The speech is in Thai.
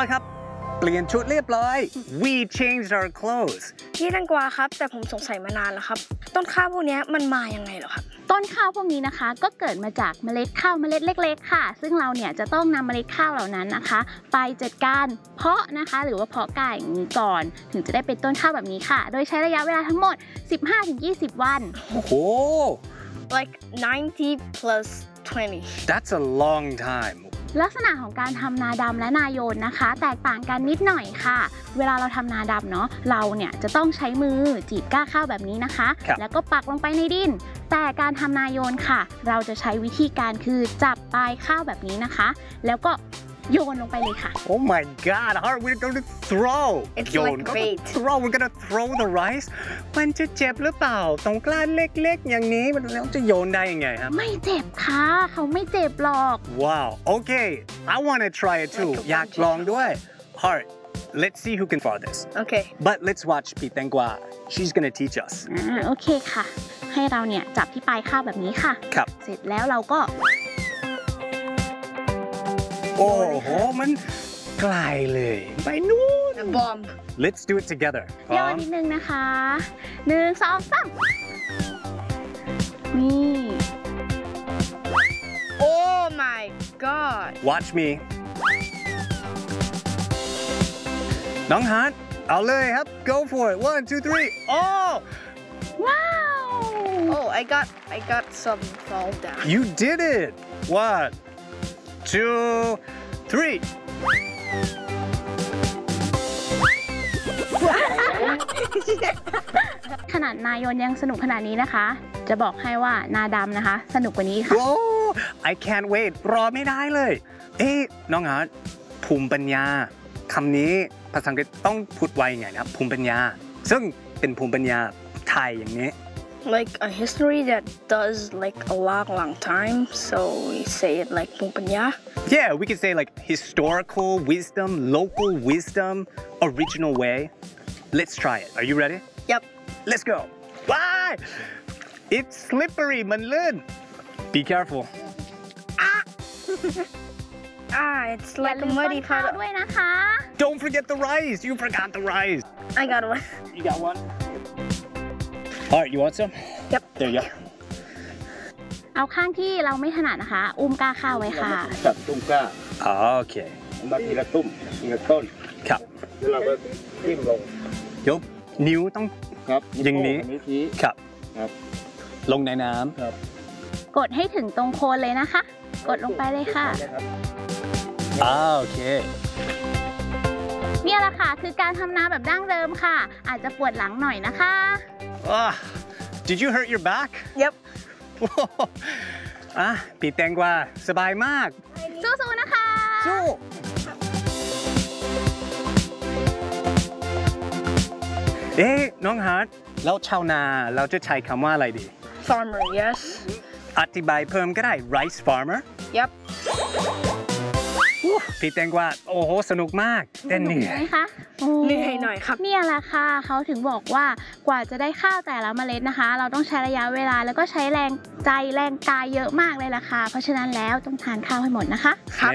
แล้วครับเปลี่ยนชุดเรียบร้อย we changed our clothes พี่แตงกวาครับแต่ผมสงสัยมานานแล้วครับต้นข้าวพวกนี้มันมายังไงเหรอครับต้นข้าวพวกนี้นะคะก็เกิดมาจากเมล็ดข้าวเมล็ดเล็กๆค่ะซึ่งเราเนี่ยจะต้องนำเมล็ดข้าวเหล่านั้นนะคะไปจัดการเพาะนะคะหรือว่าเพาะกายอย่างนี้ก่อนถึงจะได้เป็นต้นข้าวแบบนี้ค่ะโดยใช้ระยะเวลาทั้งหมด 15-20 วันโอ้โห like 90 plus 20 that's a long time ลักษณะของการทำนาดำและนาโยนนะคะแตกต่างกันนิดหน่อยค่ะเวลาเราทำนาดำเนาะเราเนี่ยจะต้องใช้มือจีบก้าข้าวแบบนี้นะคะแล้วก็ปักลงไปในดินแต่การทำนาโยนค่ะเราจะใช้วิธีการคือจับปลายข้าวแบบนี้นะคะแล้วก็โยนลงไปเลยค่ะ Oh my God Heart we're going to throw It's โยน like ก็ bait throw we're gonna throw the rice มันจะเจ็บหรือเปล่าตรงกล้าเล็กๆอย่างนี้มันจะโยนได้ยังไงครับไม่เจ็บค่ะเขาไม่เจ็บหรอก Wow okay I want to try it too อยากลองด้วย Heart let's see who can follow this okay but let's watch พี่แตงกวา she's gonna teach us โอเคค่ะให้เราเนี่ยจับที่ปลายข้าวแบบนี้ค่ะครับเสร็จแล้วเราก็โอ้โหมันไกลเลยไปนู่น a bomb Let's do it together ย่อนิดนึงนะคะ1 2 3นี่ oh my god Watch me น้องฮาร์ทเอาเลยครับ Go for it 1 2 3 Oh ว้าว oh I got some fall down You did it 1 2 3 ขนาดนายนยังสนุกขนาดนี้นะคะจะบอกให้ว่านาดำนะคะสนุกกว่านี้ค่ะ Oh I can't wait รอไม่ได้เลยเอ๊ะน้องฮาร์ทภูมิปัญญาคำนี้ภาษาอังกฤษต้องพูดไว้ไงนะครับภูมิปัญญาซึ่งเป็นภูมิปัญญาไทยอย่างนี้ like a history that does like a long time so we say it like pumpanya Yeah, we could say like historical wisdom, local wisdom, original way. Let's try it. Are you ready? yep Let's go. Why? It's slippery, มันลื่น Be careful. it's like a muddy ข้าว puddle ด้วยนะคะ Don't forget the rice. You forgot the rice. I got one You got one? All right, you want some? yep There you go. เอาข้างที่เราไม่ถนัดนะคะอุ้มก้าข้าวไว้ค่ะจับตุ้มกล้า Okay. มาทีละตุ้มทีละต้นครับแล้วเราก็ทิ่มลงยกนิ้วต้องครับอย่างนี้นิ้วชี้ครับครับลงในน้ครับกดให้ถึงตรงโคนเลยนะคะ กดลงไปเลยค่ะนะครับำโอเคเนี่ยแหละค่ะคือการทำนาแบบดั้งเดิมค่ะ อาจจะปวดหลังหน่อยนะคะ Did you hurt your back? yep พี่แตงกวาสบายมากสู้ๆนะคะสู้น้องฮาร์ทแล้วชาวนาเราจะใช้คำว่าอะไรดี farmer yes อธิบายเพิ่มก็ได้ rice farmer yep พี่แตงกวาโอ้โหสนุกมากแต่เหนื่อยไหมคะโอ้เหนื่อยหน่อยครับเนี่ยแหละค่ะเขาถึงบอกว่ากว่าจะได้ข้าวแต่ละเมล็ดนะคะ เราต้องใช้ระยะเวลาแล้วก็ใช้แรงใจแรงกายเยอะมากเลยล่ะค่ะเพราะฉะนั้นแล้วต้องทานข้าวให้หมดนะคะ